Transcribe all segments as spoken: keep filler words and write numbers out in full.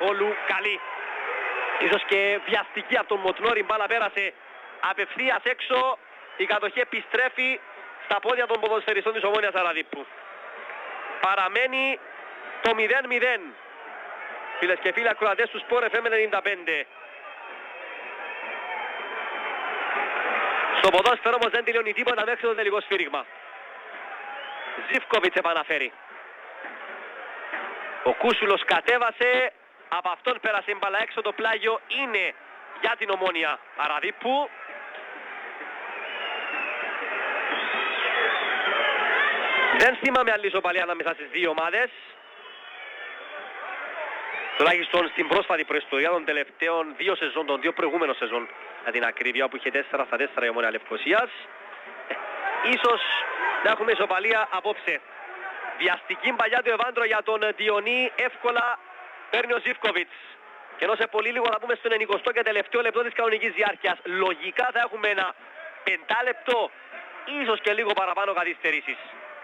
καθόλου καλή. Ίσως και βιαστική από τον Μοτνόρ, η μπάλα πέρασε απευθείας έξω. Η κατοχή επιστρέφει στα πόδια των ποδοσφαιριστών της Ομόνοιας Αραδίππου. Παραμένει το μηδέν μηδέν. Φίλες και φίλοι ακροατές του Sport εφ εμ ενενήντα πέντε. Στο ποδόσφαιρο όμως δεν τελειώνει τίποτα μέχρι το τελικό σφύριγμα. Ζίβκοβιτς επαναφέρει. Ο Κούσουλος κατέβασε, από αυτόν πέρασε η μπάλα έξω, το πλάγιο είναι για την Ομόνια Αραδίππου. Δεν θυμάμαι άλλη ισοπαλία ανάμεσα στις δύο ομάδες. Τουλάχιστον στην πρόσφατη προϊστορία των τελευταίων δύο σεζόν, των δύο προηγούμενων σεζόν για την ακρίβεια, που είχε τέσσερα στα τέσσερα η Ομόνια Λευκωσίας. Ίσως να έχουμε ισοπαλία απόψε. Βιαστική παλιά του Ευάντρο για τον Διονύ, εύκολα παίρνει ο Ζίβκοβιτς. Και ενώ σε πολύ λίγο θα πούμε στον ενενηκοστό και τελευταίο λεπτό της κανονικής διάρκειας. Λογικά θα έχουμε ένα πεντάλεπτο, ίσως και λίγο παραπάνω καθυστερήσεις.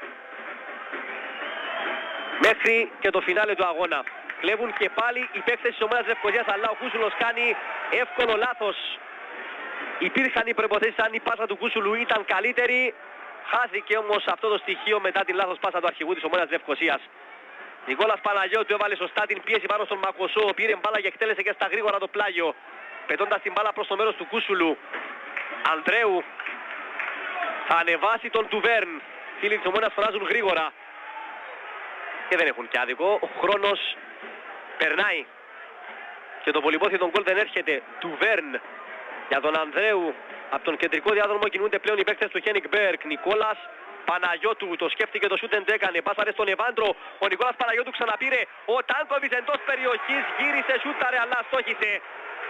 Μέχρι και το φινάλε του αγώνα. Κλέβουν και πάλι οι παίκτες της Ομόνιας Λευκωσίας, αλλά ο Κούσουλος κάνει εύκολο λάθος. Υπήρχαν οι προϋποθέσεις, αν η πάσα του Κούσουλου ήταν καλύτερη. Χάθηκε όμως αυτό το στοιχείο μετά την λάθος πάσα του αρχηγού της Ομόνιας Λευκωσίας. Νικόλας Παναγιώτου έβαλε σωστά την πίεση πάνω στον Μακοσό, πήρε μπάλα και εκτέλεσε και στα γρήγορα το πλάγιο, πετώντας την μπάλα προς το μέρος του Κούσουλου. Ανδρέου θα ανεβάσει τον Τουβέρν. Φίλοι της Ομόνιας φωνάζουν γρήγορα και δεν έχουν και άδικο. Ο χρόνος περνάει και το πολυπόθητο γκολ δεν έρχεται. Τουβέρν για τον Ανδρέου. Από τον κεντρικό διάδρομο κινούνται πλέον οι παίκτες του Χένικ Μπέρκ. Νικόλας Παναγιώτου το σκέφτηκε, το σούτ δεν έκανε. Πάσαρε στον Ευάντρο. Ο Νικόλας Παναγιώτου ξαναπήρε. Ο Τάνκοβιτς εντός περιοχής γύρισε, σούταρε, αλλά στόχισε.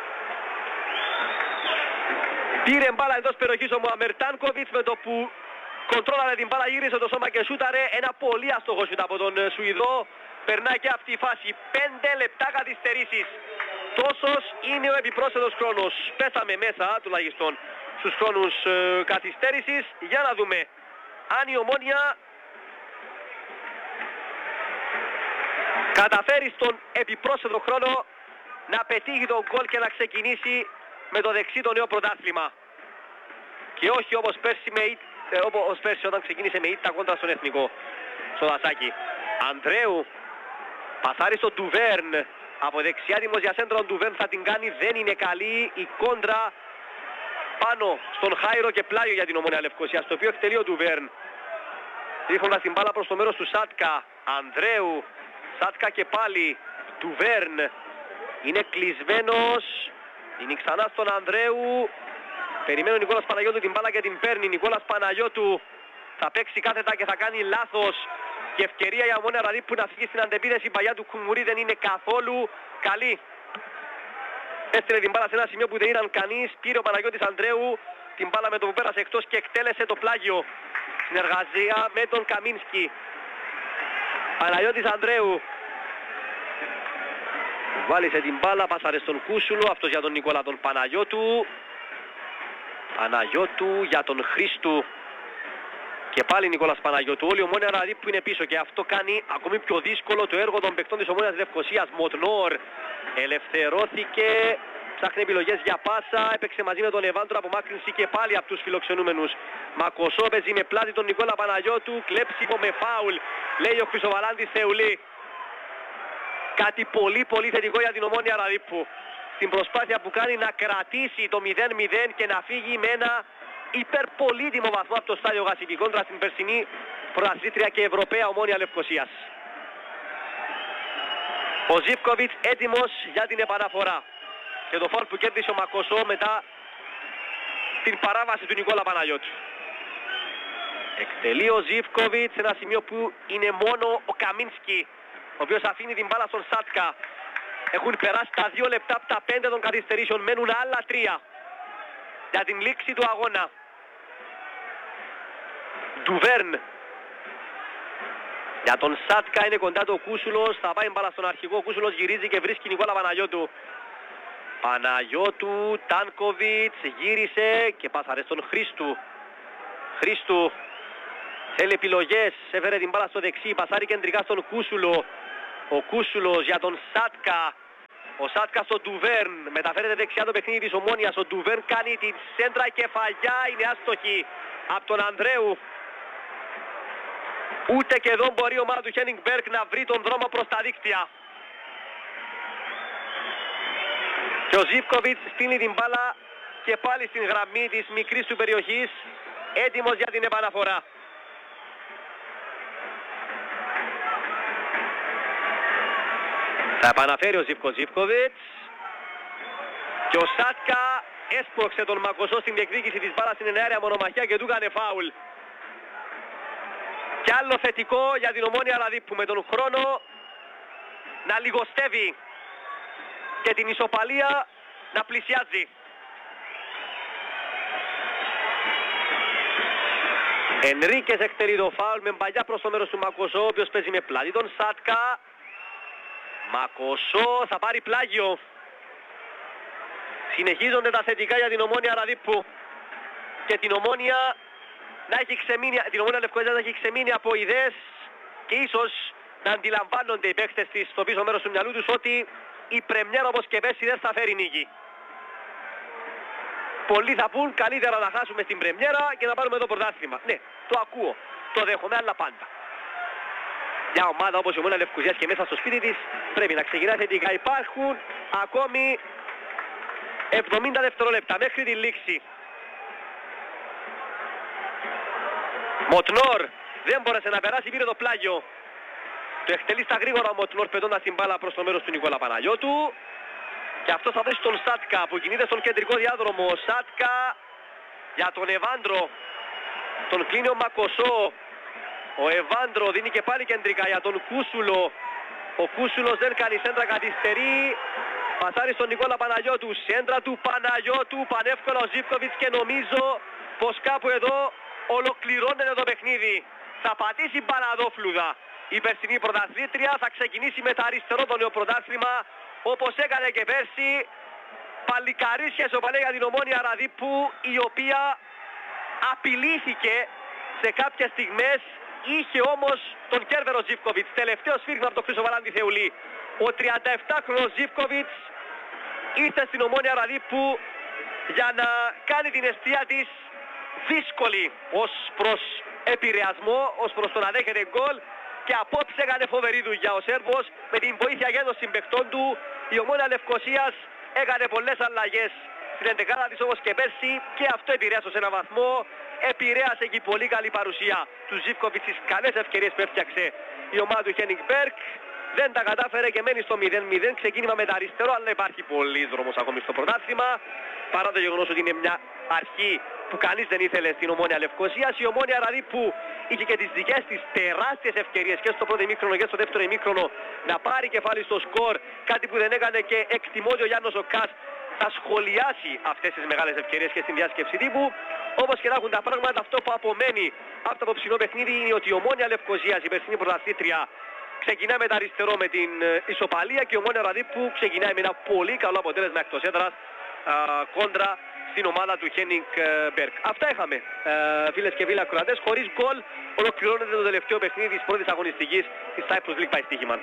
Πήρε μπάλα εντός περιοχής ο Μουαμέρ Τάνκοβιτς, με το που κοντρόλαρε την μπάλα γύρισε το σώμα και σούταρε. Ένα πολύ άστοχο σούτ από τον Σουηδό. Περνάει και αυτή η φάση. Πέντε λεπτά καθυστερήσεις. Τόσος είναι ο επιπρόσθετος χρόνος. Πέσαμε μέσα τουλάχιστον στους χρόνους ε, καθυστέρησης. Για να δούμε αν η Ομόνια καταφέρει στον επιπρόσθετο χρόνο να πετύχει τον γκολ και να ξεκινήσει με το δεξί το νέο πρωτάθλημα. Και όχι όπως πέρσι, με, ε, όπως πέρσι όταν ξεκίνησε με ήττα κόντρα στον Εθνικό, στο Δασάκι. Ανδρέου πασάρει στον Τουβέρν. Από δεξιά δημοσία σέντρα ο Τουβέρν θα την κάνει, δεν είναι καλή η κόντρα πάνω στον Χάιρο και πλάγιο για την Ομόνια Λευκωσίας, το οποίο εκτελεί ο Τουβέρν. Ρίχνοντας την μπάλα προς το μέρος του Σάτκα. Ανδρέου, Σάτκα και πάλι Τουβέρν. Είναι κλεισμένος, είναι ξανά στον Ανδρέου. Περιμένει ο Νικόλας Παναγιώτου την μπάλα και την παίρνει. Νικόλας Παναγιώτου θα παίξει κάθετα και θα κάνει λάθος. Και ευκαιρία για Ομόνια Αραδίππου που να φύγει στην αντεπίθεση. Η παλιά του Κουμουρί δεν είναι καθόλου καλή. Έστειλε την μπάλα σε ένα σημείο που δεν ήταν κανείς. Πήρε ο Παναγιώτης Ανδρέου την μπάλα με το που πέρασε εκτός και εκτέλεσε το πλάγιο. Συνεργασία με τον Καμίνσκι. Παναγιώτης Ανδρέου βάλισε την μπάλα, πάσαρε στον Κούσουλο. Αυτός για τον Νικόλα τον Παναγιώτου. Παναγιώτου για τον Χρήστου. Και πάλι Νικόλας Παναγιώτου. Όλη η Ομόνια Αραδίππου είναι πίσω και αυτό κάνει ακόμη πιο δύσκολο το έργο των παικτών της Ομόνιας Λευκωσίας. Μοτνόρ ελευθερώθηκε, ψάχνει επιλογές για πάσα, έπαιξε μαζί με τον Ευάντρο, απομάκρυνση και πάλι από τους φιλοξενούμενους. Μακοσό παίζει με πλάτη τον Νικόλα Παναγιώτου, κλέψιμο με φάουλ, λέει ο Χρυσοβαλάντης Θεουλή. Κάτι πολύ πολύ θετικό για την Ομόνια Αραδίππου στην προσπάθεια που κάνει να κρατήσει το μηδέν μηδέν και να φύγει με ένα υπερπολίτιμο βαθμό από το στάδιο Γασική κόντρα στην περσινή πρωταθλήτρια και Ευρωπαία Ομόνια Λευκωσίας. Ο Ζίβκοβιτς έτοιμος για την επαναφορά και το φάουλ που κέρδισε ο Μακοσό μετά την παράβαση του Νικόλα Παναγιώτου. Εκτελεί ο Ζίβκοβιτς σε ένα σημείο που είναι μόνο ο Καμίνσκι, ο οποίος αφήνει την μπάλα στον Σάτκα. Έχουν περάσει τα δύο λεπτά από τα πέντε των καθυστερήσεων, μένουν άλλα τρία για την λήξη του αγώνα. Ντουβέρν για τον Σάτκα, είναι κοντά το Κούσουλος, θα πάει μπάλα στον αρχηγό. Ο Κούσουλος γυρίζει και βρίσκει Νικόλα Παναγιώτου. Παναγιώτου, Τάνκοβιτς γύρισε και πάσαρε στον Χρήστου. Χρήστου θέλει επιλογές, έφερε την μπάλα στο δεξί, πασάρει κεντρικά στον Κούσουλο. Ο Κούσουλος για τον Σάτκα, Ο Σάτκα στο Ντουβέρν, μεταφέρεται δεξιά το παιχνίδι της Ομόνοιας. Ο Ντουβέρν κάνει την σέντρα κεφαλιά, είναι άστοχη από τον Ανδρέου. Ούτε και εδώ μπορεί η ομάδα του Χένινγκ Μπέρκ να βρει τον δρόμο προς τα δίκτυα. Και ο Ζίβκοβιτς στείλει την μπάλα και πάλι στην γραμμή της μικρής του περιοχής, έτοιμος για την επαναφορά. Θα επαναφέρει ο Ζίβκο Ζίβκοβιτς και ο Σάτκα έσπρωξε τον Μακοσό στην διεκδίκηση της μπάλας στην εναέρια μονομαχία και του έκανε φάουλ. Και άλλο θετικό για την Ομόνια Ραδίππου, με τον χρόνο να λιγοστεύει και την ισοπαλία να πλησιάζει. Ενρίκες εκτερεί το φάουλ με μπαλιά προς το μέρος του Μακοσό, ο οποίος παίζει με πλάτη τον Σάτκα. Μακοσό θα πάρει πλάγιο. Συνεχίζονται τα θετικά για την Ομόνια Ραδίππου και την Ομόνια να έχει ξεμείνει, την Ομόνια Λευκοζίας να έχει ξεμείνει από ιδέες και ίσως να αντιλαμβάνονται οι παίκτες της στο πίσω μέρος του μυαλού τους ότι η πρεμιέρα όπως και πέρσι δεν θα φέρει νίκη. Πολλοί θα πούν καλύτερα να χάσουμε στην πρεμιέρα και να πάρουμε εδώ πρωτάθλημα. Ναι, το ακούω, το δέχομαι, αλλά πάντα. Μια ομάδα όπως η Ομόνια Λευκοζίας και μέσα στο σπίτι της πρέπει να ξεκινάει θετικά. Υπάρχουν ακόμη εβδομήντα δευτερόλεπτα μέχρι τη λήξη. Μοτνόρ δεν μπόρεσε να περάσει, πήρε το πλάγιο. Το εκτελεί στα γρήγορα ο Μοτνόρ, πετώντας την μπάλα προς το μέρος του Νικόλα Παναγιώτου. Και αυτό θα βρει στον Σάτκα που κινείται στον κεντρικό διάδρομο. Ο Σάτκα για τον Εβάντρο. Τον κλείνει ο Μακοσό. Ο Εβάντρο δίνει και πάλι κεντρικά για τον Κούσουλο. Ο Κούσουλος δεν κάνει σέντρα, καθυστερεί. Πασάρει στον Νικόλα Παναγιώτου. Σέντρα του Παναγιώτου. Πανεύκολα ο Ζίβκοβιτς και νομίζω πως κάπου εδώ ολοκληρώνεται το παιχνίδι. Θα πατήσει μπαλαδόφλουδα. Η περσινή πρωταθλήτρια θα ξεκινήσει με τα αριστερό το νέο πρωτάθλημα, όπως έκανε και πέρσι. Παλικαρίσια ισοπαλία για την Ομόνια Ραδίππου, η οποία απειλήθηκε σε κάποιες στιγμές. Είχε όμως τον Κέρβερο Ζίβκοβιτς, τελευταίο σφύριγμα από τον Χρυσό Βαλάντη Θεουλή. Ο τριανταεπτάχρονος Ζίβκοβιτς ήρθε στην Ομόνια Ραδίππου για να κάνει την εστία της δύσκολη ως προς επηρεασμό, ως προς το να δέχεται γκολ, και απόψε έκανε φοβερή δουλειά ο Σέρβος με την βοήθεια γένος συμπαικτών του. Η Ομόνια Λευκοσίας έκανε πολλές αλλαγές στην εντεκάδα της όπως και πέρσι και αυτό επηρέασε σε έναν βαθμό. Επηρέασε και η πολύ καλή παρουσία του Ζίβκοβιτς, στις καλές ευκαιρίες που έφτιαξε η ομάδα του Χένινγκ Μπέρκ. Δεν τα κατάφερε και μένει στο μηδέν μηδέν. Ξεκίνημα με τα αριστερό, αλλά υπάρχει πολλής δρόμος ακόμη στο πρωτάθλημα. Παρά το γεγονός ότι είναι μια αρχή που κανείς δεν ήθελε στην Ομόνια Λευκοσίας, η Ομόνια Ραδίππου είχε και τις δικές της τεράστιες ευκαιρίες και στο πρώτο ημίχρονο και στο δεύτερο ημίχρονο να πάρει κεφάλι στο σκορ, κάτι που δεν έκανε και εκτιμώ ότι ο Γιάννος ο Κας θα σχολιάσει αυτές τις μεγάλες ευκαιρίες και στην διάσκεψη τύπου. Όπως και να έχουν τα πράγματα, αυτό που απομένει από το απόψινό παιχνίδι είναι ότι η Ομόνια Λευκοσίας, η περσινή πρωταθλήτρια, ξεκινάει με τα αριστερό με την ισοπαλία και η Ομόνια Ραδίππου ξεκινάει με ένα πολύ καλό αποτέλεσμα εκτός έδρας κόντρα στην ομάδα του Χένινγκ Μπέρκ. Αυτά είχαμε, ε, φίλες και φίλοι ακροατές. Χωρίς γκολ ολοκληρώνεται το τελευταίο παιχνίδι της πρώτης αγωνιστικής της Cyprus League by Στοίχημαν.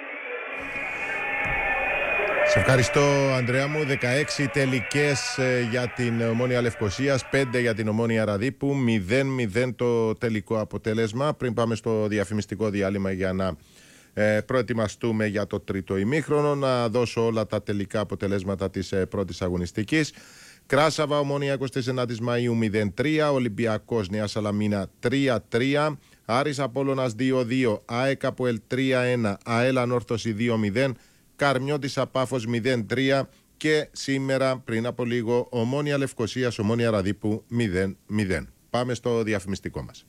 Σε ευχαριστώ, Ανδρέα μου. δεκαέξι τελικές ε, για την Ομόνια Λευκοσίας, πέντε για την Ομόνια Ραδίππου, μηδέν μηδέν το τελικό αποτέλεσμα. Πριν πάμε στο διαφημιστικό διάλειμμα για να ε, προετοιμαστούμε για το τρίτο ημίχρονο, να δώσω όλα τα τελικά αποτελέσματα της ε, πρώτης αγωνιστικής. Κράσαβα Ομόνια είκοσι εννέα Μαΐου μηδέν τρία, Ολυμπιακός Νέα Σαλαμίνα τρία τρία, Άρης Απόλλωνας δύο δύο, ΑΕΚ Αποέλ τρία ένα, ΑΕΛ Ανόρθωση δύο μηδέν, Καρμιώτης Απάφος μηδέν τρία και σήμερα πριν από λίγο Ομόνια Λευκοσίας Ομόνια Ραδίππου μηδέν μηδέν. Πάμε στο διαφημιστικό μας.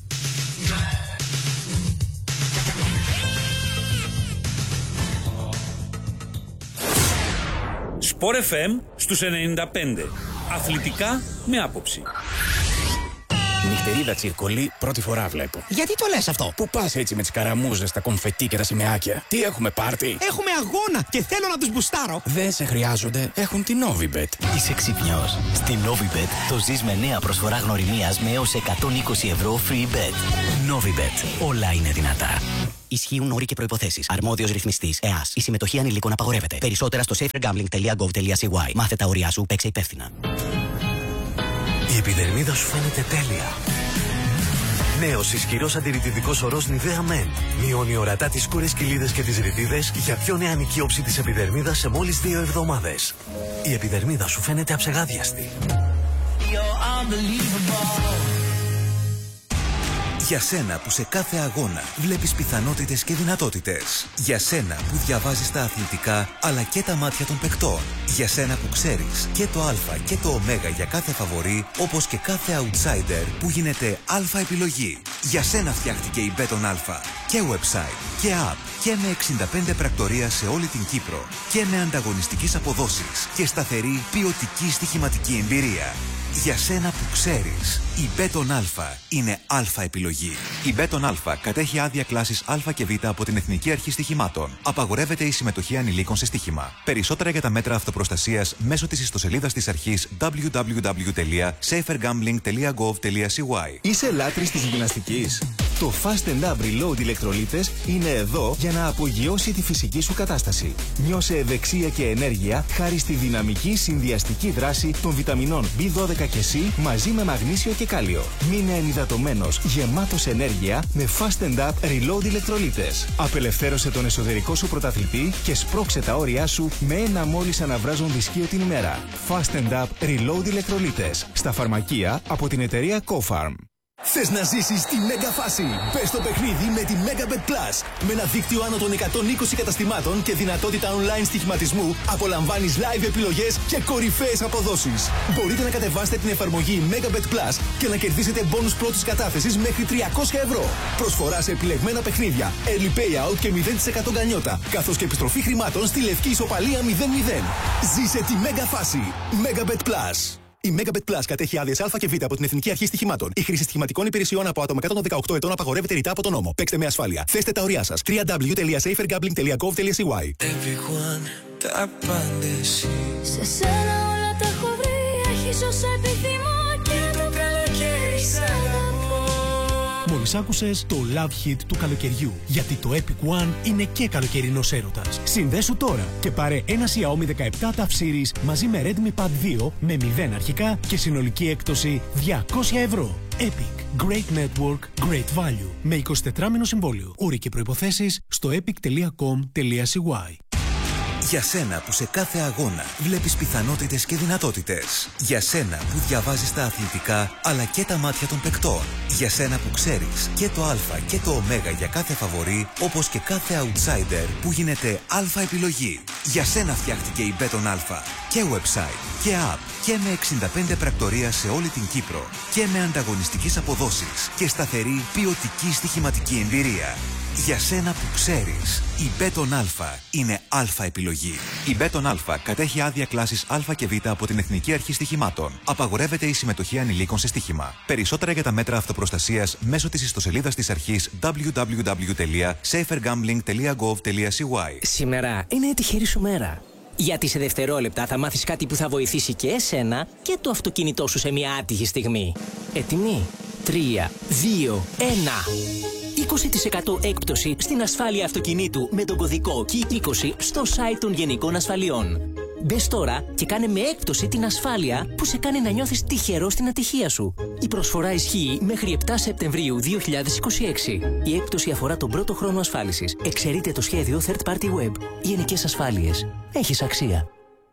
Sport εφ εμ στους ενενήντα πέντε. Αθλητικά με άποψη. Νυχτερίδα τσιρκολί, πρώτη φορά βλέπω. Γιατί το λες αυτό? Πού πας έτσι με τις καραμούζες, τα κομφετί και τα σημαίακια? Τι έχουμε, πάρτι? Έχουμε αγώνα και θέλω να τους μπουστάρω. Δεν σε χρειάζονται, έχουν την Novibet. Είσαι ξυπνιός. Στη Novibet το ζεις με νέα προσφορά γνωριμίας με έως εκατόν είκοσι ευρώ free bet. Novibet. Όλα είναι δυνατά. Ισχύουν όροι και προϋποθέσεις. Αρμόδιος ρυθμιστής ΕΑΣ. Η συμμετοχή ανηλίκων απαγορεύεται. Περισσότερα στο safer gambling τελεία gov τελεία c y. Μάθε τα όρια σου, παίξε υπεύθυνα. Η επιδερμίδα σου φαίνεται τέλεια. Νέος ισχυρός αντιρρητιδικός ορός Nivea Men. Μειώνει ορατά τις σκούρες κοιλίδες και τις ρητίδες για πιο νεανική όψη της επιδερμίδας σε μόλις δύο εβδομάδες. Η επιδερμίδα σου φαίνεται αψεγάδιαστη. Για σένα που σε κάθε αγώνα βλέπεις πιθανότητες και δυνατότητες. Για σένα που διαβάζεις τα αθλητικά αλλά και τα μάτια των παικτών. Για σένα που ξέρεις και το α και το ω για κάθε φαβορί, όπως και κάθε outsider που γίνεται α επιλογή. Για σένα φτιάχτηκε η Μπέτον Α. Και website και app και με εξήντα πέντε πρακτορία σε όλη την Κύπρο. Και με ανταγωνιστικές αποδόσεις και σταθερή ποιοτική στοιχηματική εμπειρία. Για σένα που ξέρεις, η Μπέτον Α είναι Α επιλογή. Η Μπέτον Α κατέχει άδεια κλάσης Α και Β από την Εθνική Αρχή Στοιχημάτων. Απαγορεύεται η συμμετοχή ανηλίκων σε στοίχημα. Περισσότερα για τα μέτρα αυτοπροστασίας μέσω της ιστοσελίδας της αρχής double-u double-u double-u τελεία safer gambling τελεία gov τελεία c y. Είσαι λάτρης της γυμναστικής? Το Fast and Up Reload ηλεκτρολίτες είναι εδώ για να απογειώσει τη φυσική σου κατάσταση. Νιώσε ευεξία και ενέργεια χάρη στη δυναμική συνδυαστική δράση των βιταμινών μπι δώδεκα και C μαζί με μαγνήσιο και κάλιο. Μείνε ενυδατωμένος, γεμάτος ενέργεια με Fast and Up Reload ηλεκτρολίτες. Απελευθέρωσε τον εσωτερικό σου πρωταθλητή και σπρώξε τα όρια σου με ένα μόλις αναβράζον δισκείο την ημέρα. Fast and Up Reload ηλεκτρολίτες. Στα φαρμακεία από την εταιρεία Cofarm. Θες να ζήσεις τη μέγα φάση? Μπες στο παιχνίδι με τη Megabet Plus. Με ένα δίκτυο άνω των εκατόν είκοσι καταστημάτων και δυνατότητα online στοιχηματισμού, απολαμβάνεις live επιλογές και κορυφαίες αποδόσεις. Μπορείτε να κατεβάσετε την εφαρμογή Megabet Plus και να κερδίσετε μπόνους πρώτης κατάθεσης μέχρι τριακόσια ευρώ. Προσφορά σε επιλεγμένα παιχνίδια, early payout και μηδέν τοις εκατό γκανιότα, καθώς και επιστροφή χρημάτων στη λευκή ισοπαλία μηδέν μηδέν. Ζήσε τη μέγα φάση. Megabet Plus. Η Megabet Plus κατέχει άδειες Α και Β από την Εθνική Αρχή Στοιχημάτων. Η χρήση στοιχηματικών υπηρεσιών από άτομα κάτω των δεκαοκτώ ετών απαγορεύεται ρητά από τον νόμο. Παίξτε με ασφάλεια. Θέστε τα ωριά σας. double-u double-u double-u τελεία safer gambling τελεία gov τελεία c y. Σε σένα όλα τα έχω βρει. Έχεις όσα επιθυμώ και το καλοκαίρι σαν να πω. Μόλις άκουσες το Love Hit του καλοκαιριού. Γιατί το Epic One είναι και καλοκαιρινός έρωτας. Συνδέσου τώρα και πάρε ένα Xiaomi δεκαεπτά Tough Series μαζί με Redmi Pad δύο με μηδέν αρχικά και συνολική έκπτωση διακόσια ευρώ. Epic. Great Network, Great Value. Με εικοσιτετράμηνο συμβόλαιο. Όροι και προϋποθέσεις στο epic τελεία com τελεία c y. Για σένα που σε κάθε αγώνα βλέπεις πιθανότητες και δυνατότητες. Για σένα που διαβάζεις τα αθλητικά αλλά και τα μάτια των παικτών. Για σένα που ξέρεις και το α και το ω για κάθε φαβορί, όπως και κάθε outsider που γίνεται α επιλογή. Για σένα φτιάχτηκε η Μπέτον Α. Και website και app και με εξήντα πέντε πρακτορία σε όλη την Κύπρο. Και με ανταγωνιστικές αποδόσεις και σταθερή ποιοτική στοιχηματική εμπειρία. Για σένα που ξέρεις, η Μπέτον Α είναι Α επιλογή. Η Μπέτον Α κατέχει άδεια κλάσης Α και Β από την Εθνική Αρχή Στοιχημάτων. Απαγορεύεται η συμμετοχή ανηλίκων σε στοίχημα. Περισσότερα για τα μέτρα αυτοπροστασίας μέσω της ιστοσελίδας της αρχής double-u double-u double-u τελεία safer gambling τελεία gov τελεία c y. Σήμερα είναι η τυχερή σου μέρα. Γιατί σε δευτερόλεπτα θα μάθεις κάτι που θα βοηθήσει και εσένα και το αυτοκίνητό σου σε μια άτυχη στιγμή. Έτοιμοι? τρία, δύο, ένα. είκοσι τοις εκατό έκπτωση στην ασφάλεια αυτοκινήτου με τον κωδικό κι είκοσι στο site των Γενικών Ασφαλιών. Μπες τώρα και κάνε με έκπτωση την ασφάλεια που σε κάνει να νιώθεις τυχερό στην ατυχία σου. Η προσφορά ισχύει μέχρι επτά Σεπτεμβρίου δύο χιλιάδες είκοσι έξι. Η έκπτωση αφορά τον πρώτο χρόνο ασφάλισης. Εξαιρείται το σχέδιο Third Party Web. Γενικές Ασφάλειες. Έχεις αξία.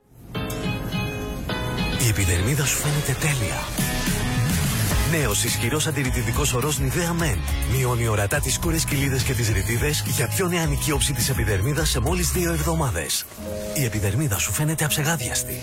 Η επιδερμίδα σου φαίνεται τέλεια. Νέος ισχυρός αντιρρητιδικός ορός Nivea Men. Μειώνει ορατά τις σκούρες κοιλίδες και τις ρητίδες για πιο νεανική όψη της επιδερμίδας σε μόλις δύο εβδομάδες. Η επιδερμίδα σου φαίνεται αψεγάδιαστη.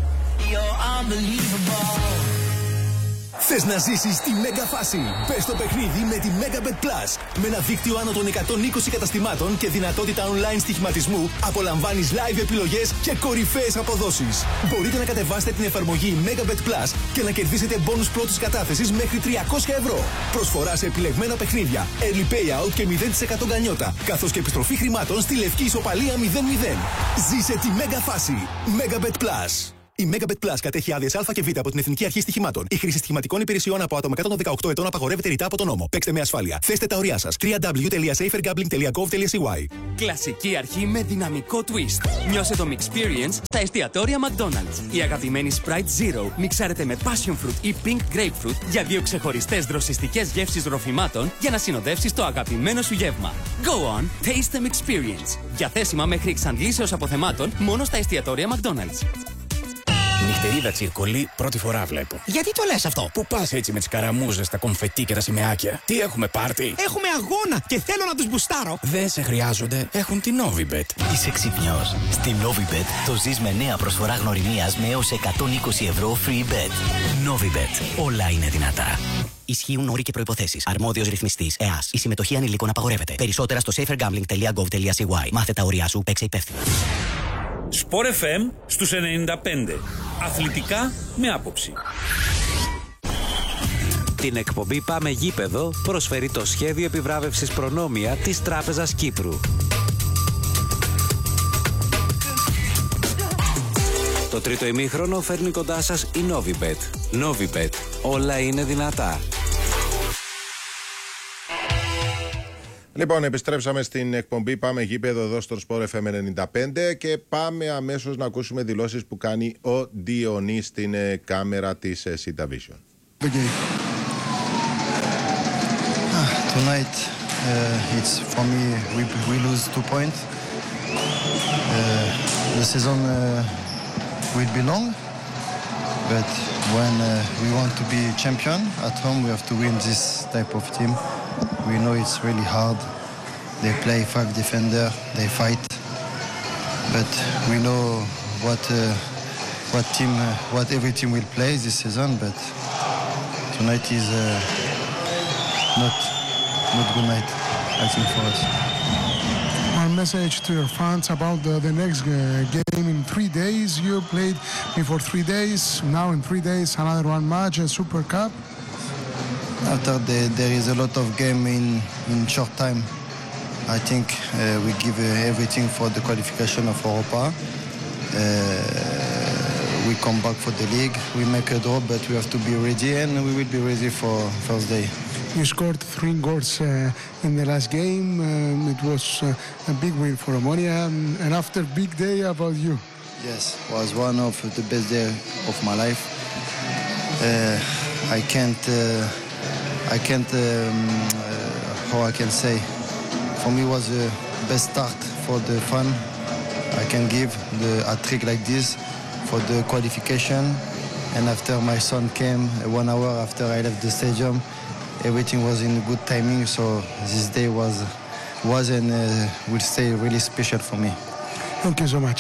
Θες να ζήσεις τη μέγα φάση? Μπες στο παιχνίδι με τη Megabet Plus. Με ένα δίκτυο άνω των εκατόν είκοσι καταστημάτων και δυνατότητα online στοιχηματισμού, απολαμβάνεις live επιλογές και κορυφαίες αποδόσεις. Μπορείτε να κατεβάσετε την εφαρμογή Megabet Plus και να κερδίσετε μπόνους πρώτης κατάθεσης μέχρι τριακόσια ευρώ. Προσφορά σε επιλεγμένα παιχνίδια, early payout και μηδέν τοις εκατό γκανιότα, καθώς και επιστροφή χρημάτων στη λευκή ισοπαλία μηδέν μηδέν. Ζήσε τη μέγα φάση. Megabet Plus. Η Megabet Plus κατέχει άδειες Α και Β από την Εθνική Αρχή Στοιχημάτων. Η χρήση στοιχηματικών υπηρεσιών από άτομα κάτω των δεκαοκτώ ετών απαγορεύεται ρητά από τον νόμο. Παίξτε με ασφάλεια. Θέστε τα ωριά σας. double-u double-u double-u τελεία safer gambling τελεία gov τελεία c y. Κλασική αρχή με δυναμικό twist. Νιώσε το Mixperience στα εστιατόρια McDonald's. Η αγαπημένη Sprite Zero μιξάρεται με Passion Fruit ή Pink Grapefruit για δύο ξεχωριστές δροσιστικές γεύσεις ροφημάτων για να συνοδεύσεις το αγαπημένο σου γεύμα. Go on, taste the Mixperience. Διαθέσιμα μέχρι εξαντλήσεως αποθεμάτων μόνο στα εστιατόρια McDonald's. Νυχτερίδα τσίρκολη, πρώτη φορά βλέπω. Γιατί το λες αυτό? Πού πας έτσι με τις καραμούζες, τα κομφετί και τα σημαίακια? Τι έχουμε, πάρτι? Έχουμε αγώνα και θέλω να τους μπουστάρω. Δεν σε χρειάζονται, έχουν την Novibet. Είσαι ξύπνιος? Στη Novibet το ζεις με νέα προσφορά γνωριμίας με έως εκατόν είκοσι ευρώ free bet. Novibet. Όλα είναι δυνατά. Ισχύουν όροι και προϋποθέσεις. Αρμόδιος ρυθμιστής ΕΑΣ. Η συμμετοχή ανηλίκων απαγορεύεται. Περισσότερα στο safer gambling τελεία gov τελεία c y. Μάθε τα ωριά σου, παίξε υπεύθυνα. Σπορ εφ εμ στους ενενήντα πέντε. Αθλητικά με άποψη. Την εκπομπή Πάμε Γήπεδο προσφέρει το σχέδιο επιβράβευσης προνόμια της Τράπεζας Κύπρου. Το τρίτο ημίχρονο φέρνει κοντά σας η Novibet. Novibet. Όλα είναι δυνατά. Λοιπόν, επιστρέψαμε στην εκπομπή Πάμε Γήπεδο εδώ στο Sport εφ εμ ενενήντα πέντε και πάμε αμέσως να ακούσουμε δηλώσεις που κάνει ο Διονύς στην ε, κάμερα της ε, Sita Vision. Okay. Ah, tonight uh, it's for me we we lose two points. Uh, the season uh, will be long, but when uh, we want to be champion at home, we have to win this type of team. We know it's really hard. They play five defender, they fight, but we know what uh, what team, uh, what every team will play this season. But tonight is uh, not not good night, I think, for us. One message to your fans about the, the next uh, game in three days. You played before three days. Now in three days, another one match, a Super Cup. After the, there is a lot of game in, in short time. I think uh, we give uh, everything for the qualification of Europa. Uh, we come back for the league. We make a draw, but we have to be ready, and we will be ready for first day. You scored three goals uh, in the last game. Um, it was uh, a big win for Omonia, and after big day about you. Yes, was one of the best day of my life. Uh, I can't. Uh, I can't, um, uh, how I can say, for me was the best start for the fun I can give, the a trick like this for the qualification. And after my son came, one hour after I left the stadium, everything was in good timing, so this day was, was and uh, will stay really special for me. Thank you so much.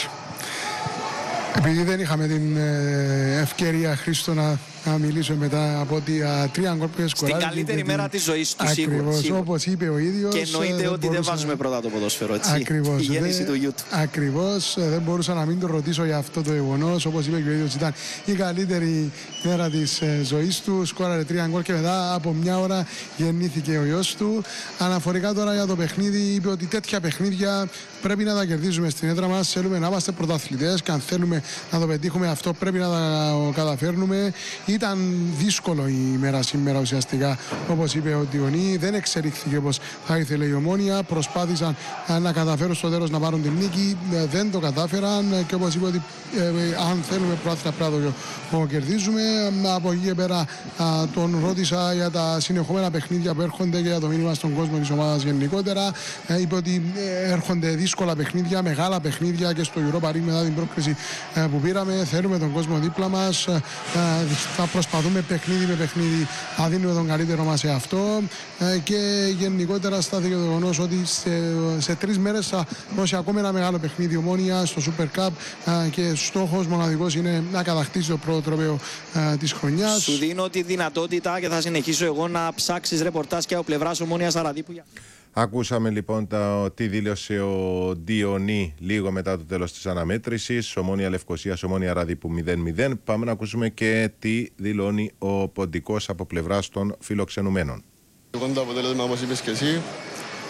Επειδή δεν είχαμε την ευκαιρία, Χρήστο, να, να μιλήσω μετά από τη α, τρία γκολ που στην καλύτερη μέρα της ζωής του, σίγουρα. Ακριβώς, όπως είπε ο ίδιος. Και εννοείται ε, ότι δεν βάζουμε πρώτα το ποδόσφαιρο, έτσι. Ακριβώς. Η γέννηση δε, του γιού του. Ακριβώς. Δεν μπορούσα να μην τον ρωτήσω για αυτό το γεγονός. Όπως είπε και ο ίδιος, ήταν η καλύτερη μέρα της ε, ζωής του. Σκόραρε τρία γκολ και μετά από μια ώρα γεννήθηκε ο γιος του. Αναφορικά τώρα για το παιχνίδι, είπε ότι τέτοια παιχνίδια πρέπει να τα κερδίζουμε στην έδρα μας. Θέλουμε να είμαστε πρωταθλητές και αν θέλουμε να το πετύχουμε αυτό πρέπει να τα καταφέρνουμε. Ήταν δύσκολο η ημέρα σήμερα ουσιαστικά, όπως είπε ο Διονύ. Δεν εξελίχθηκε όπως θα ήθελε η Ομόνοια. Προσπάθησαν να καταφέρουν στο τέλος να πάρουν την νίκη. Δεν το κατάφεραν και όπως είπε ότι ε, αν θέλουμε πρωτάθλημα πρέπει να το κερδίζουμε. Από εκεί και πέρα α, τον ρώτησα για τα συνεχόμενα παιχνίδια που έρχονται και για το μήνυμα στον κόσμο της ομάδας γενικότερα. Ε, είπε ότι έρχονται δύσκολα παιχνίδια, μεγάλα παιχνίδια και στο Europa League μετά την πρόκριση ε, που πήραμε. Θέλουμε τον κόσμο δίπλα μας. Ε, θα προσπαθούμε παιχνίδι με παιχνίδι να δίνουμε τον καλύτερο μας σε αυτό. Ε, και γενικότερα στάθηκε το γεγονός ότι σε, σε τρεις μέρες θα δώσει ακόμα ένα μεγάλο παιχνίδι Ομόνοια στο Super Cup ε, και στόχος μοναδικός είναι να κατακτήσει το πρώτο τρόπαιο ε, της χρονιάς. Σου δίνω τη δυνατότητα και θα συνεχίσω εγώ να ψάξεις ρεπορτάζ και από πλευράς Ομόνοιας Αραδίπου. Ακούσαμε λοιπόν τα, τι δήλωσε ο Διονύ λίγο μετά το τέλος της αναμέτρησης. Ομόνοια Λευκωσίας, Ομόνοια Αραδίπου μηδέν μηδέν. Πάμε να ακούσουμε και τι δηλώνει ο Ποντικός από πλευράς των φιλοξενουμένων. Εγώ το αποτέλεσμα όπως είπες και εσύ.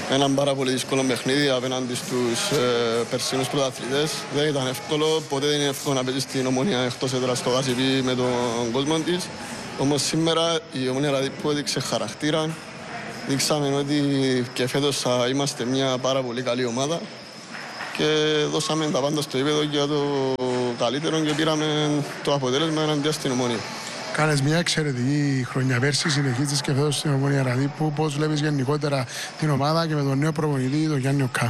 Έναν πάρα πολύ δύσκολο παιχνίδι απέναντι στους ε, περσίνους πρωταθλητές. Δεν ήταν εύκολο, ποτέ δεν είναι εύκολο να παίζει στην Ομόνια εκτός έδρας στο Γασιπί με τον κόσμο της. Όμως σήμερα η Ομόνια Ραδίππου έδειξε χαρακτήρα. Δείξαμε ότι και φέτος θα είμαστε μια πάρα πολύ καλή ομάδα και δώσαμε τα πάντα στο γήπεδο για το καλύτερο και πήραμε το αποτέλεσμα εναντίον στην Ομόνια. Κάνεις μια εξαιρετική χρονιά πέρσι, συνεχίζεις και φέτος στην Ομόνια Ραδίππου. Πώς βλέπεις γενικότερα την ομάδα και με τον νέο προπονητή, τον Γιάννη Οκά?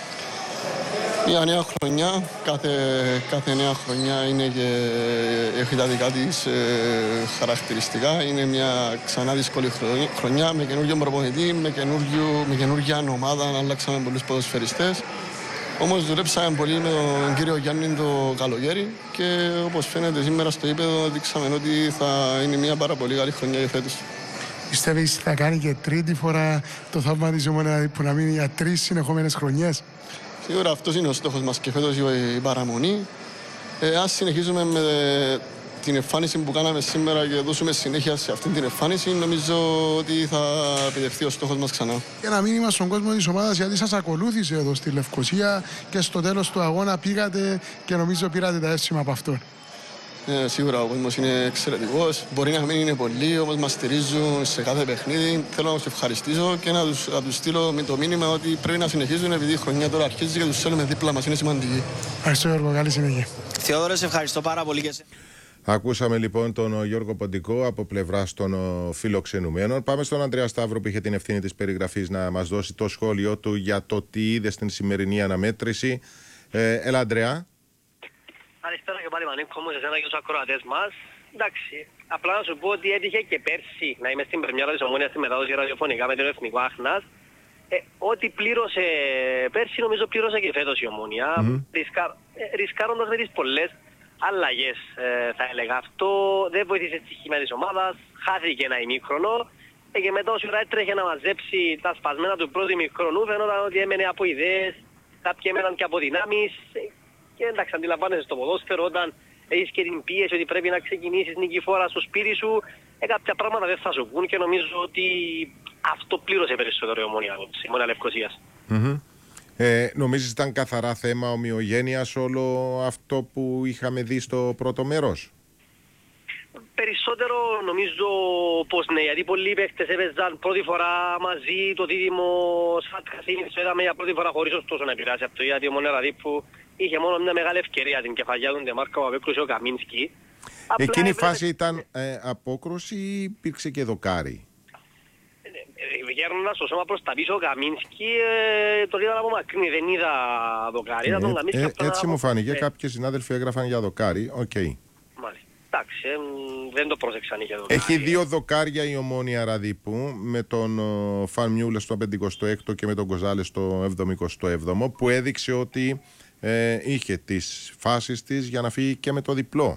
Μια νέα χρονιά, κάθε, κάθε νέα χρονιά είναι και έχει τα δικά της ε, χαρακτηριστικά. Είναι μια ξανά δύσκολη χρονιά με καινούργιο προπονητή, με, με καινούργια ομάδα, αλλάξαμε πολλούς ποδοσφαιριστές. Όμως δουλέψαμε πολύ με τον κύριο Γιάννη το καλοκαίρι και όπως φαίνεται σήμερα στο γήπεδο δείξαμε ότι θα είναι μια πάρα πολύ καλή χρονιά για φέτος. Πιστεύεις θα κάνει και τρίτη φορά το θαύμα της Ομόνιας που να μείνει για τρεις συνεχόμενες χρονιές? Σίγουρα αυτός είναι ο στόχος μας και φέτος η παραμονή. Ε, ας συνεχίζουμε με την εμφάνιση που κάναμε σήμερα και δώσουμε συνέχεια σε αυτή την εμφάνιση, νομίζω ότι θα επιτευχθεί ο στόχος μας ξανά. Και ένα μήνυμα στον κόσμο της ομάδας, γιατί σας ακολούθησε εδώ στη Λευκοσία και στο τέλος του αγώνα πήγατε και νομίζω πήρατε τα εύσημα από αυτόν. Ε, σίγουρα ο κόσμος είναι εξαιρετικός. Μπορεί να μην είναι πολλοί, όμως μας στηρίζουν σε κάθε παιχνίδι. Θέλω να τους ευχαριστήσω και να τους, να τους στείλω με το μήνυμα ότι πρέπει να συνεχίζουν επειδή η χρονιά τώρα αρχίζει και τους θέλουμε δίπλα μας. Είναι σημαντική. Ευχαριστώ Γιώργο, καλή συνέχεια. Θεόδωρε, σε ευχαριστώ πάρα πολύ και σε... Ακούσαμε λοιπόν τον Γιώργο Ποντικό από πλευράς των φιλοξενουμένων. Πάμε στον Ανδρέα Σταύρο που είχε την ευθύνη της περιγραφής να μας δώσει το σχόλιο του για το τι είδε στην σημερινή αναμέτρηση. Ε, έλα Ανδρέα. Καλησπέρα και πάλι Μανίκο μου, σε εσένα και τους ακροατές μας. Εντάξει, απλά να σου πω ότι έτυχε και πέρσι να είμαι στην πρεμιέρα της Ομόνιας στη μετάδοση ραδιοφωνικά με τον Εθνικό Άχνας. Ε, ό,τι πλήρωσε πέρσι νομίζω πλήρωσε και φέτος η Ομόνια, mm. ρισκά, ε, ρισκάροντας με τις πολλές αλλαγές ε, θα έλεγα. Αυτό δεν βοήθησε στη χημία της ομάδας, χάθηκε ένα ημίχρονο ε, και μετά όσο έτρεχε να μαζέψει τα σπασμένα του πρώτου ημίχρονου φαίνονταν ότι έμενε από ιδέες, κάποιοι έμεναν και από δυνάμεις. Και εντάξει, αντιλαμβάνεσαι στο ποδόσφαιρο όταν έχεις και την πίεση ότι πρέπει να ξεκινήσεις νικηφόρα στο σπίτι σου, ε, κάποια πράγματα δεν θα σου βγουν και νομίζω ότι αυτό πλήρωσε περισσότερο η Ομόνια, η Ομόνια Λευκοσίας. Mm-hmm. Ε, νομίζεις ήταν καθαρά θέμα ομοιογένειας όλο αυτό που είχαμε δει στο πρώτο μέρος? Περισσότερο νομίζω πως ναι, γιατί πολλοί παίχτες έπαιζαν πρώτη φορά μαζί, το δίδυμο Σφατ Χασίνης το είδαμε για πρώτη φορά χωρίς ωστόσο να επηρεάσει αυτό, γιατί η Ομόνια Ραδίππου είχε μόνο μια μεγάλη ευκαιρία την κεφαλιά του Ντεμάρκα που απέκρουσε ο Καμίνσκι. Εκείνη η φάση ήταν ε, απόκρουση ή υπήρξε και δοκάρι? Γέρνοντας στο σώμα προς τα πίσω ο Καμίνσκι, ε, τον είδα από μακρύνη, δεν είδα δοκάρι. Ε, τον ε, ε, έτσι μου φάνηκε, ε. κάποιοι συνάδελφοι έγραφαν για δοκάρι, οκ. Okay. Μάλιστα, εντάξει, ε, δεν το πρόσεξαν για δοκάρι. Έχει δύο δοκάρια η Ομόνια Ραδίππου, με τον uh, Φαν Μιούλε στο πενηκοστό έκτο και με τον Κοζάλε στο εβδομηκοστό έβδομο, που έδειξε ότι ε, είχε τις φάσεις της για να φύγει και με το διπλό.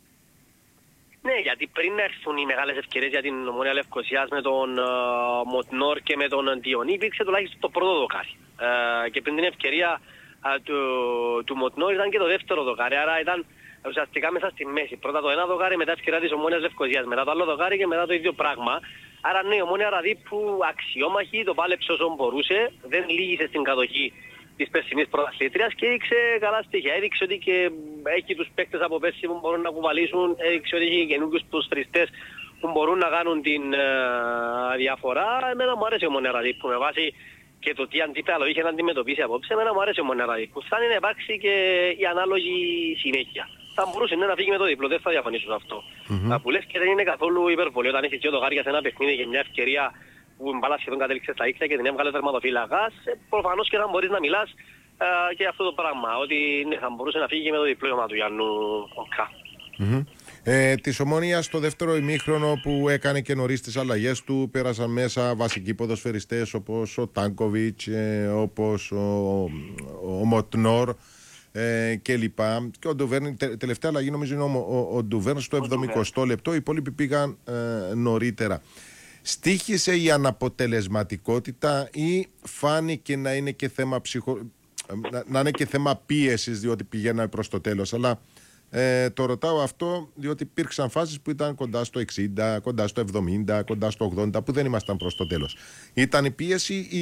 Ναι, γιατί πριν έρθουν οι μεγάλες ευκαιρίες για την Ομόνια Λευκοσίας με τον uh, Μοτνόρ και με τον Διονύ, υπήρξε τουλάχιστον το πρώτο δοκάρι. Uh, και πριν την ευκαιρία uh, του, του Μοτνόρ ήταν και το δεύτερο δοκάρι, άρα ήταν ουσιαστικά μέσα στη μέση. Πρώτα το ένα δοκάρι, μετά ευκαιρία της Ομόνιας Λευκοσίας, μετά το άλλο δοκάρι και μετά το ίδιο πράγμα. Άρα ναι, η Ομόνια Ραδίππου αξιόμαχη, το πάλεψε όσο μπορούσε, δεν λύγησε στην κατοχή της περσινής πρωταθλήτριας και έδειξε καλά στοιχεία. Έδειξε ότι και έχει τους παίκτες από πέρσι που μπορούν να κουβαλήσουν, έδειξε ότι έχει καινούργιους τους θρηστές που μπορούν να κάνουν την uh, διαφορά. Εμένα μου άρεσε η Ομόνια Ραδίππου με βάση και το τι αντίπαλο είχε να αντιμετωπίσει απόψε. Εμένα μου άρεσε η Ομόνια Ραδίππου. Θα είναι να υπάρξει και η ανάλογη συνέχεια. Θα μπορούσε ναι, να φύγει με το διπλό, δεν θα διαφωνήσω σε αυτό. Mm-hmm. Που λες και δεν είναι καθόλου υπερβολή. Όταν έχεις δύο δοκάρια σε ένα παιχνίδι και μια ευκαιρία που η μπάλα σχεδόν κατέληξε στα ίξια και την έβγαλε τερματοφύλακας, προφανώς και θα μπορείς να μιλάς ε, και αυτό το πράγμα, ότι ναι, θα μπορούσε να φύγει και με το διπλώμα του Γιάννου Οκά. Mm-hmm. Ε, της Ομόνιας στο δεύτερο ημίχρονο που έκανε και νωρίς τις αλλαγές του, πέρασαν μέσα βασικοί ποδοσφαιριστές όπως ο Τάνκοβιτς, ε, όπως ο, ο Μοτνόρ ε, και λοιπά. Και ο Ντουβέρν, τε, τελευταία αλλαγή νομίζω είναι ο, ο, ο Ντουβέρν στο εβδομηκοστό λεπτό, οι υπόλοιποι πήγαν ε, νωρίτερα. Στοίχησε η αναποτελεσματικότητα ή φάνηκε να είναι και θέμα ψυχο... να, να είναι και θέμα πίεσης διότι πηγαίναμε προς το τέλος, αλλά ε, το ρωτάω αυτό διότι υπήρξαν φάσεις που ήταν κοντά στο εξήντα, κοντά στο εβδομήντα, κοντά στο ογδόντα που δεν ήμασταν προς το τέλος. Ήταν η πίεση ή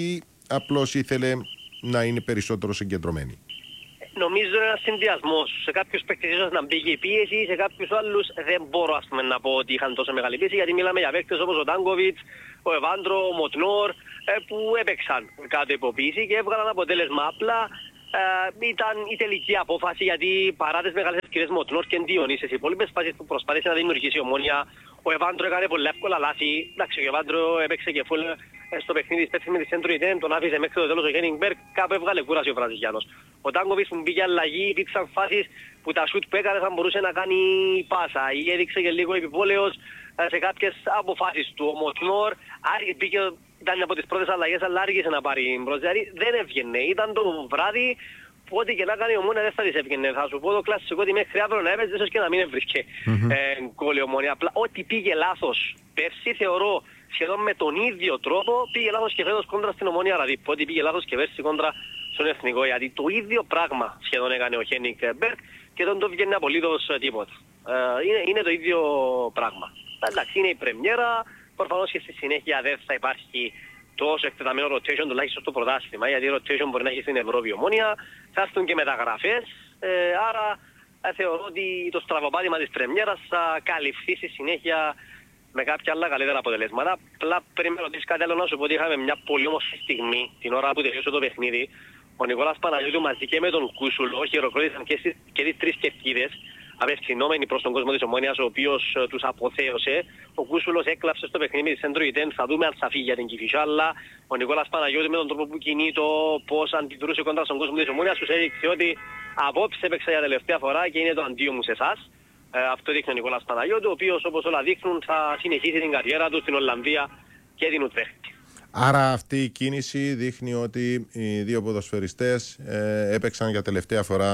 απλώς ήθελε να είναι περισσότερο συγκεντρωμένη? Νομίζω είναι ένας συνδυασμός. Σε κάποιους παίκτες ίσως να μπήκε η πίεση, σε κάποιους άλλους δεν μπορώ ας πούμε, να πω ότι είχαν τόσο μεγάλη πίεση, γιατί μιλάμε για παίκτες όπως ο Τάνκοβιτς, ο Εβάντρο, ο Μοτνόρ, ε, που έπαιξαν κάτω υποποίηση και έβγαλαν αποτέλεσμα. Απλά ε, ήταν η τελική απόφαση, γιατί παρά τις μεγάλες ευκαιρίες Μοτνόρ και Ντιονύσης, οι υπόλοιπες φάσεις που προσπάθησε να δημιουργήσει η Ομόνοια, ο Εβάντρο έκανε πολύ εύκολα λάθη. Εντάξει, ο Εβάντρο έπαιξε και φουλ στο παιχνίδι της πέτσης με τη Σέντρουιτεν, τον άφησε μέχρι το τέλος ο Χένιγκμπεργκ, κάπου έβγαλε κούραση ο Βραζιλιάνος. Ο Τάνκοβιτς που μπήκε αλλαγή, υπήρξαν φάσεις που τα σουτ που έκανε θα μπορούσε να κάνει πάσα ή έδειξε και λίγο επιβόλαιος σε κάποιες αποφάσεις του. Ο Μοτνόρ μπήκε, ήταν από τις πρώτες αλλαγές, αλλά άργησε να πάρει μπρος. Δηλαδή δεν έβγαινε, ήταν το βράδυ που ό,τι και να κάνει η Ομόνοια δεν θα της έβγαινε. Θα σου πω το κλασικό ότι μέχρι αύριο να έπαιζε, ίσως και να μην έβρισκε γκολ η Ομόνοια. Απλά ό,τι πήγε λάθος πέρσι θεωρώ σχεδόν με τον ίδιο τρόπο πήγε λάθος και φέτος κόντρα στην Ομόνοια Ραδίπ. Ό,τι πήγε λάθος και πέρσι κόντρα στον Εθνικό. Γιατί το ίδιο πράγμα σχεδόν έκανε ο Χένιγκμπεργκ και δεν το βγαίνει απολύτως τίποτα. Ε, είναι, είναι το ίδιο πράγμα. Εντάξει, είναι η πρεμιέρα. Προφανώς και στη συνέχεια δεν θα υπάρχει τόσο εκτεταμένο rotation τουλάχιστον στο πρωτάθλημα. Γιατί rotation μπορεί να έχει στην Ευρώπη η Ομόνοια. Θα έρθουν και μεταγραφές. Ε, άρα ε, θεωρώ ότι το στραβοπάτημα της πρεμιέρας θα καλυφθεί στη συνέχεια με κάποια άλλα καλύτερα αποτελέσματα. Απλά πριν με ρωτήσεις κάτι άλλο να σου πω ότι είχαμε μια πολύ όμορφη στιγμή την ώρα που τελείωσε το παιχνίδι. Ο Νικόλας Παναγιώτου μαζί και με τον Κούσουλο χειροκρότησαν και, στις, και τις τρεις κερκίδες απευθυνόμενοι προς τον κόσμο της Ομόνοιας, ο οποίος uh, τους αποθέωσε. Ο Κούσουλος έκλαψε στο παιχνίδι της Σέντρουιτεν, θα δούμε αν θα φύγει για την Κηφισιά, αλλά ο Νικόλας Παναγιώτου με τον τρόπο που κινεί το πώς αντιδρούσε κοντά στον κόσμο της Ομόνοιας τους έδειξε ότι απόψε έπαιξα για τελευταία φορά και είναι το αντίο μου σε εσάς. Uh, αυτό δείχνει ο Νικόλας Παναγιώτου, ο οποίος όπως όλα δείχνουν θα συνεχίσει την καριέρα του στην Ολλανδία και την Ουτρέχτη. Άρα αυτή η κίνηση δείχνει ότι οι δύο ποδοσφαιριστές ε, έπαιξαν για τελευταία φορά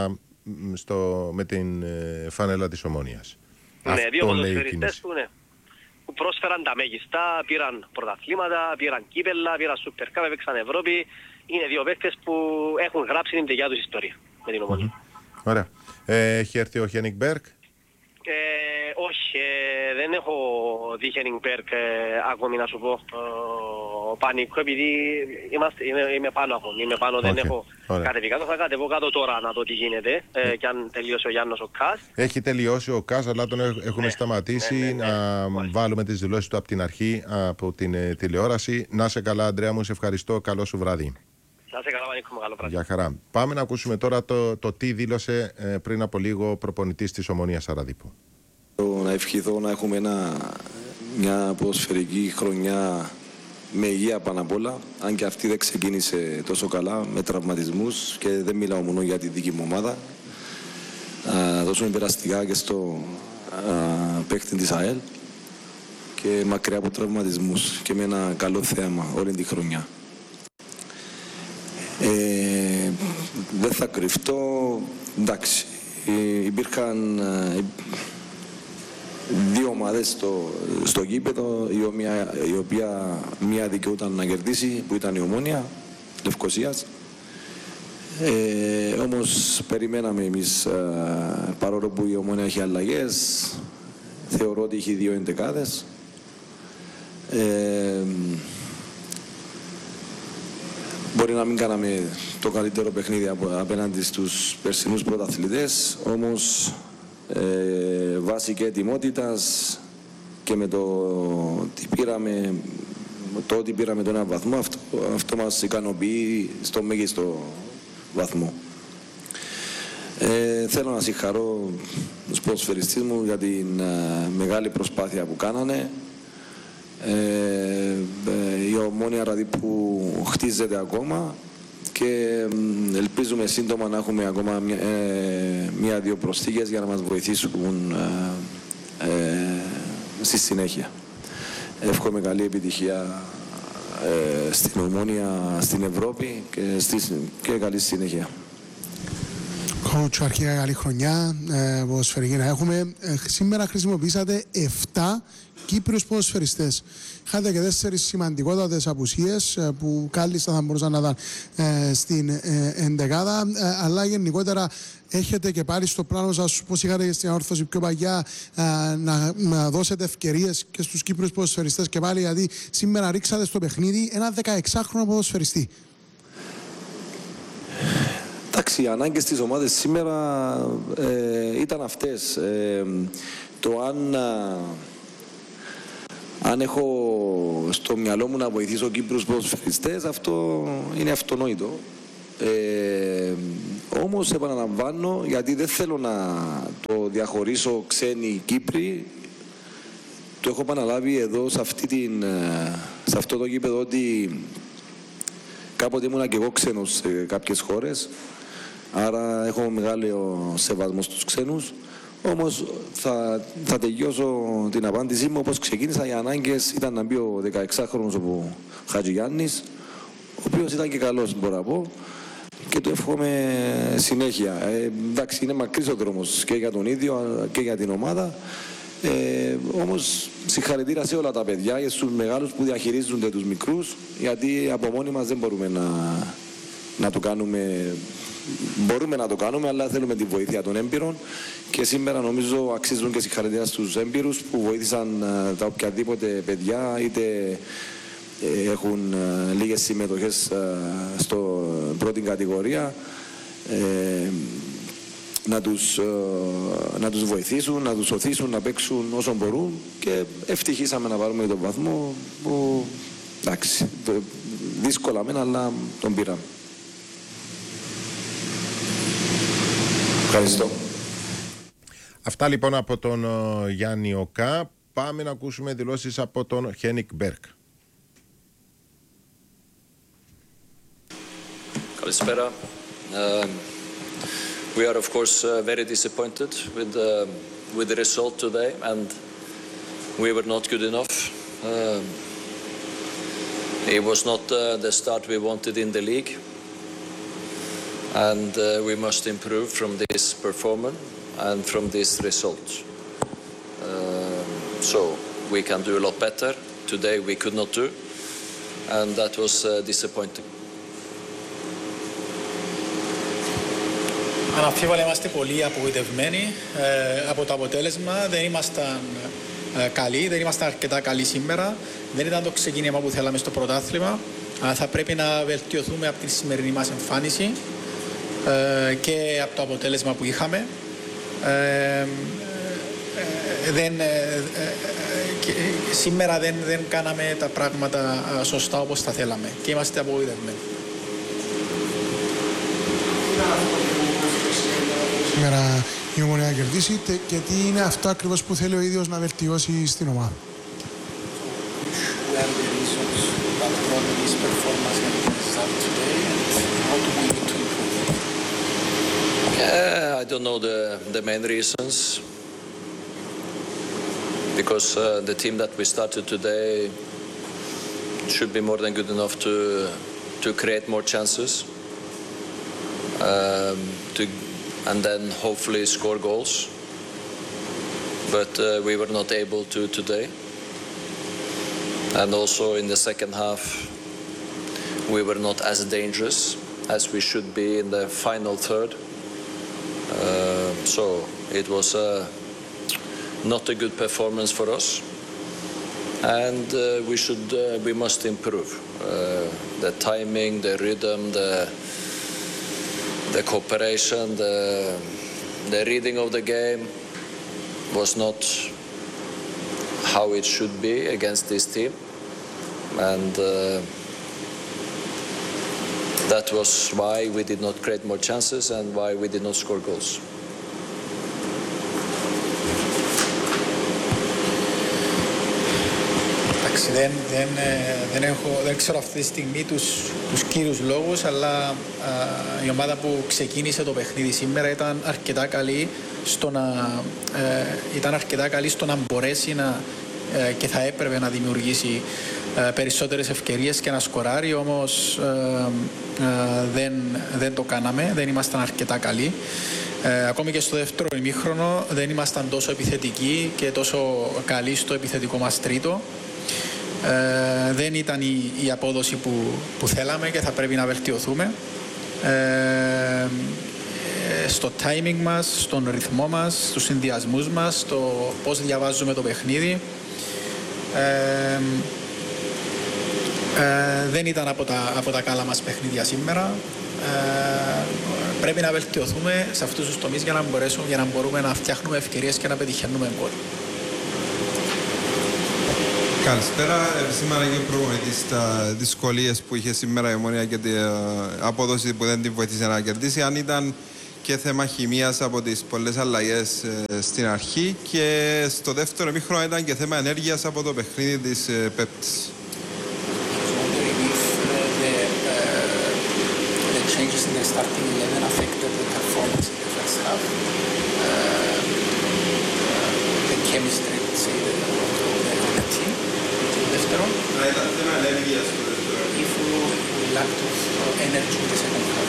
στο, με την ε, φανέλα της Ομόνοιας. Ναι, αυτό δύο ποδοσφαιριστές που, ναι, που πρόσφεραν τα μέγιστα, πήραν πρωταθλήματα, πήραν κύπελλα, πήραν Super Cup, έπαιξαν Ευρώπη. Είναι δύο παίκτες που έχουν γράψει την τελειά τους ιστορία με την Ομόνια. Mm-hmm. Ωραία. Ε, έχει έρθει ο Χένιγκμπεργκ. Ε, όχι, ε, δεν έχω δει Χένιγκμπεργκ ε, ακόμη να σου πω. Ε, πανικό επειδή είμαστε, είμαι, είμαι πάνω από, είμαι πάνω, okay. Δεν έχω κατεβεί κάτω. Θα κατεβώ κάτω τώρα να δω τι γίνεται ε, και αν τελείωσε ο Γιάννος ο Κας. Έχει τελειώσει ο Κας, αλλά τον έχουμε ναι, σταματήσει ναι, ναι, ναι, να ναι. βάλουμε τις δηλώσεις του από την αρχή από την ε, τηλεόραση. Να σε καλά, Ανδρέα μου, σε ευχαριστώ. Καλό σου βράδυ. Να σε καλά, Πανίκο, καλό βράδυ. Για χαρά. Πάμε να ακούσουμε τώρα το, το τι δήλωσε ε, πριν από λίγο ο προπονητής της Ομονίας Αραδίπου. Να ευχηθώ να έχουμε ένα, μια ποδοσφαιρική χρονιά με υγεία πάνω απ' όλα. Αν και αυτή δεν ξεκίνησε τόσο καλά με τραυματισμούς και δεν μιλάω μόνο για τη δική μου ομάδα. Να δώσουμε περαστικά και στο παίκτη της ΑΕΛ και μακριά από τραυματισμούς και με ένα καλό θέαμα όλη τη χρονιά. Ε, δεν θα κρυφτώ, εντάξει, υπήρχαν δύο ομάδες στο, στο γήπεδο, η, ομία, η οποία μία δικαιούταν να κερδίσει, που ήταν η Ομόνοια Λευκωσίας. Ε, όμως περιμέναμε εμείς, ε, παρόλο που η Ομόνοια έχει αλλαγές, θεωρώ ότι έχει δύο εντεκάδες. Ε, Μπορεί να μην κάναμε το καλύτερο παιχνίδι απέναντι στους περσινούς πρωταθλητές, όμως ε, βάσει και ετοιμότητας και με το ότι πήραμε, το ότι πήραμε τον ένα βαθμό, αυτό, αυτό μας ικανοποιεί στο μέγιστο βαθμό. Ε, θέλω να συγχαρώ τους ποδοσφαιριστές μου για την ε, μεγάλη προσπάθεια που κάνανε. Ε, ε, η Ομόνοια Ραδίπου χτίζεται ακόμα και ελπίζουμε σύντομα να έχουμε ακόμα μία-δύο ε, προσθήκες για να μας βοηθήσουν ε, ε, στη συνέχεια. Εύχομαι καλή επιτυχία ε, στην Ομόνοια, στην Ευρώπη και, στη, και καλή συνέχεια. Coach, αρχικά καλή χρονιά, ε, ποδοσφαιρική να έχουμε. Ε, σήμερα χρησιμοποιήσατε επτά Κύπριους ποδοσφαιριστές. Είχατε και τέσσερις σημαντικότατες απουσίες ε, που κάλλιστα θα μπορούσαν να ήταν ε, στην ε, εντεκάδα, ε, αλλά γενικότερα έχετε και πάλι στο πλάνο σας, πώς είχατε και στην αόρθωση πιο παγιά, ε, να, να δώσετε ευκαιρίες και στους Κύπριους ποδοσφαιριστές και πάλι, γιατί σήμερα ρίξατε στο παιχνίδι ένα δεκαεξάχρονο ποδοσφαιριστή. εντάξει, οι ανάγκες της ομάδας σήμερα ε, ήταν αυτές. Ε, το αν, α, αν έχω στο μυαλό μου να βοηθήσω Κύπρους ποδοσφαιριστές, αυτό είναι αυτονόητο. Ε, όμως επαναλαμβάνω, γιατί δεν θέλω να το διαχωρίσω ξένοι Κύπροι, το έχω επαναλάβει εδώ σε, αυτή την, σε αυτό το γήπεδο ότι κάποτε ήμουν και εγώ ξένος σε κάποιες χώρες, άρα έχω μεγάλο σεβασμό στους ξένους. Όμως θα, θα τελειώσω την απάντησή μου όπως ξεκίνησα. Οι ανάγκες ήταν να μπει ο δεκαεξάχρονος ο Χατζηγιάννης, ο οποίος ήταν και καλός, μπορώ να πω, και το εύχομαι συνέχεια. Ε, εντάξει, είναι μακρύς ο δρόμος και για τον ίδιο και για την ομάδα. Ε, όμως συγχαρητήρια σε όλα τα παιδιά και στους μεγάλους που διαχειρίζονται τους μικρούς, γιατί από μόνοι μας δεν μπορούμε να, να το κάνουμε. Μπορούμε να το κάνουμε, αλλά θέλουμε τη βοήθεια των έμπειρων, και σήμερα νομίζω αξίζουν και συγχαρητήρια στους έμπειρους που βοήθησαν uh, τα οποιαδήποτε παιδιά, είτε uh, έχουν uh, λίγες συμμετοχές uh, στο πρώτη κατηγορία, uh, να τους, uh, να τους βοηθήσουν, να τους οθήσουν, να παίξουν όσο μπορούν, και ευτυχήσαμε να πάρουμε τον βαθμό που, εντάξει, δύσκολα μεν, αλλά τον πήραμε. Ευχαριστώ. Αυτά λοιπόν από τον uh, Γιάννη Οκά. Πάμε να ακούσουμε δηλώσεις από τον Χένικ Μπέρκ. Καλησπέρα. Um, we are of course uh, very disappointed with the, with the result today, and we were not good enough. Um, it was not uh, the start we wanted in the league. And uh, we must improve from this performance and from this result. Uh, so we can do a lot better. Today we could not do, and that was uh, disappointing. Αναμφίβολα είμαστε πολύ απογοητευμένοι ε, από το αποτέλεσμα. Δεν ήμασταν ε, καλοί, δεν ήμασταν αρκετά καλοί σήμερα. Δεν ήταν το ξεκίνημα που θέλαμε στο πρωτάθλημα. Ε, θα πρέπει να βελτιωθούμε από τη σημερινή μας εμφάνιση και από το αποτέλεσμα που είχαμε. Ε, ε, δεν, ε, ε, σήμερα δεν, δεν κάναμε τα πράγματα σωστά όπως τα θέλαμε και είμαστε απογοητευμένοι. Σήμερα η Ομονία κερδίσει και τι είναι αυτό ακριβώς που θέλει ο ίδιος να βελτιώσει στην ομάδα. Uh, I don't know the, the main reasons, because uh, the team that we started today should be more than good enough to to create more chances, um, to and then hopefully score goals. But uh, we were not able to today. And also in the second half, we were not as dangerous as we should be in the final third. Uh, so it was uh, not a good performance for us, and uh, we should uh, we must improve uh, the timing, the rhythm, the the cooperation, the the reading of the game was not how it should be against this team, and uh, that was why we did not create more chances and why we did not score goals. Εντάξει, δεν, δεν, δεν, έχω, δεν ξέρω αυτή τη στιγμή τους, τους κύριους λόγους, αλλά α, η ομάδα που ξεκίνησε το παιχνίδι σήμερα ήταν αρκετά καλή στο να, ε, ήταν αρκετά καλή στο να μπορέσει να, ε, και θα έπρεπε να δημιουργήσει ε, περισσότερες ευκαιρίες και να σκοράρει, όμως ε, ε, δεν, δεν το κάναμε, δεν ήμασταν αρκετά καλοί. Ε, ακόμη και στο δεύτερο ημίχρονο δεν ήμασταν τόσο επιθετικοί και τόσο καλοί στο επιθετικό μας τρίτο. Ε, δεν ήταν η, η απόδοση που, που θέλαμε και θα πρέπει να βελτιωθούμε ε, στο timing μας, στον ρυθμό μας, στους συνδυασμούς μας, στο πώς διαβάζουμε το παιχνίδι. Ε, ε, δεν ήταν από τα, από τα καλά μας παιχνίδια σήμερα. Ε, πρέπει να βελτιωθούμε σε αυτούς τους τομείς για να, μπορέσουμε, για να μπορούμε να φτιάχνουμε ευκαιρίες και να πετυχαίνουμε γκολ. Καλησπέρα. Σήμερα και ο προπονητής τα δυσκολίες που είχε σήμερα η Ομόνοια και την απόδοση που δεν την βοήθησε να κερδίσει. Αν ήταν και θέμα χημίας από τις πολλές αλλαγές στην αρχή και στο δεύτερο ημίχρονο ήταν και θέμα ενέργειας από το παιχνίδι της Πέπτης. Changes in the starting eleven affected the performance in the first half. Uh, the chemistry, let's say, of the team. Δεύτερο. Ήταν θέμα ενέργειας στο δεύτερο. If we lacked of energy in the second half.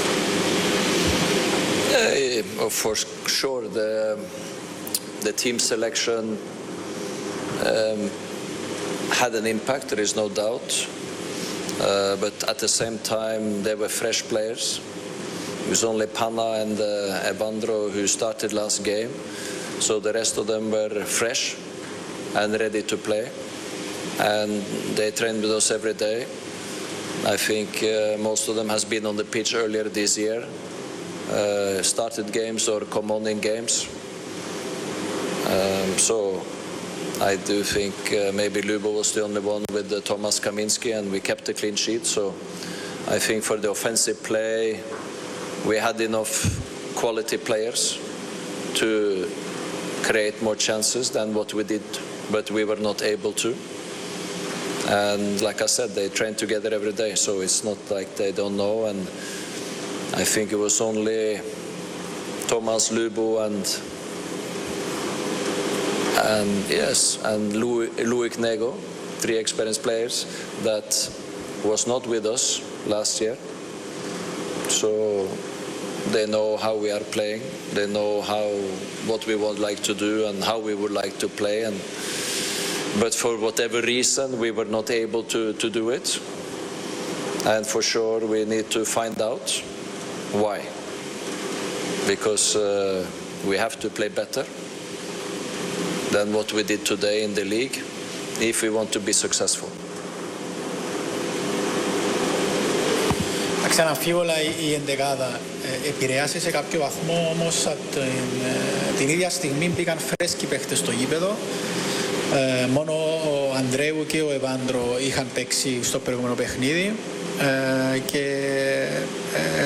Uh, for sure, the the team selection um, had an impact. There is no doubt. Uh, but at the same time, they were fresh players. It was only Pana and uh, Evandro who started last game. So the rest of them were fresh and ready to play. And they trained with us every day. I think uh, most of them has been on the pitch earlier this year. Uh, started games or come on in games. Um, so I do think uh, maybe Lubo was the only one with uh, Thomas Kaminski, and we kept a clean sheet. So I think for the offensive play, we had enough quality players to create more chances than what we did, but we were not able to. And like I said, they train together every day, so it's not like they don't know. And I think it was only Thomas, Lubo, and And yes, and Louis, Louis Nego, three experienced players that was not with us last year. So they know how we are playing. They know how what we would like to do and how we would like to play. And but for whatever reason, we were not able to, to do it. And for sure, we need to find out why. Because uh, we have to play better than what we did today in the league if we want to be successful. Ξαναμφίβολα η ενδεκάδα επηρεάσει σε κάποιο βαθμό, όμως την, την ίδια στιγμή μπήκαν φρέσκοι παίχτες στο γήπεδο. Ε, μόνο ο Ανδρέου και ο Εβάντρο είχαν παίξει στο προηγούμενο παιχνίδι ε, και ε,